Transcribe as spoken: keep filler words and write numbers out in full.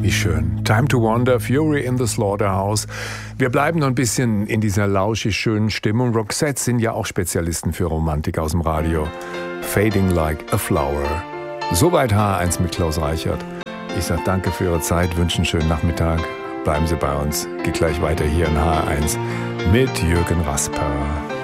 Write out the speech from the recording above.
Wie schön. Time to Wander, Fury in the Slaughterhouse. Wir bleiben noch ein bisschen in dieser lauschig schönen Stimmung. Roxette sind ja auch Spezialisten für Romantik aus dem Radio. Fading Like a Flower. Soweit H eins mit Klaus Reichert. Ich sage danke für Ihre Zeit, wünsche einen schönen Nachmittag. Bleiben Sie bei uns. Geht gleich weiter hier in H eins mit Jürgen Rasper.